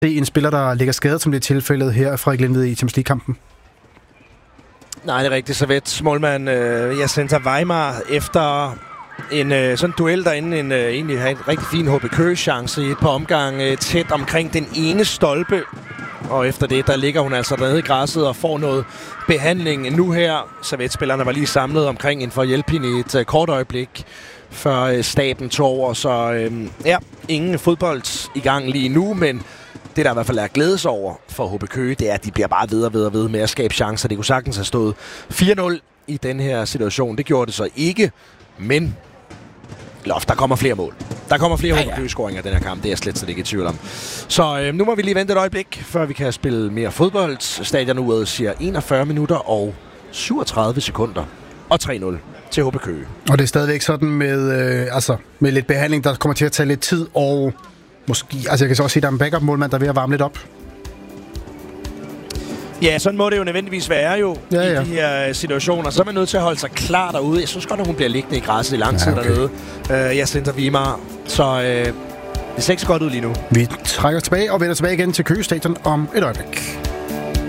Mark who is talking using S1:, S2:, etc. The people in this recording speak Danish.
S1: se en spiller, der ligger skadet, som det er tilfældet her fra Glenved i Champions League-kampen?
S2: Nej, det er rigtigt. Servets målmand Jacinta Weimar efter en sådan duel derinde, egentlig havde en rigtig fin HB Køge-chance i et par omgange tæt omkring den ene stolpe. Og efter det, der ligger hun altså dernede i græsset og får noget behandling nu her. Servets-spillerne var lige samlet omkring en for at hjælpe hende i et kort øjeblik, før staben tog over. Så ingen fodbold i gang lige nu, men det, der i hvert fald er glædes over for HB Køge, det er, at de bliver bare ved med at skabe chancer. Det kunne sagtens have stået 4-0 i den her situation. Det gjorde det så ikke, men der kommer flere mål. Der kommer flere HB Køge-scoringer i den her kamp. Det er jeg slet ikke i tvivl om. Så nu må vi lige vente et øjeblik, før vi kan spille mere fodbold. Stadionuret siger 41 minutter og 37 sekunder og 3-0 til HB Køge.
S1: Og det er stadigvæk sådan med lidt behandling, der kommer til at tage lidt tid, og måske, jeg kan så også se, at der er en backup-målmand, der er ved at varme lidt op.
S2: Ja, sådan må det jo nødvendigvis være i de her situationer. Så er man nødt til at holde sig klar derude. Jeg synes godt, at hun bliver liggende i græsset i lang tid dernede. Jacinta Weimar. Så det ser ikke så godt ud lige nu.
S1: Vi trækker tilbage og vender tilbage igen til Køge Stadion om et øjeblik.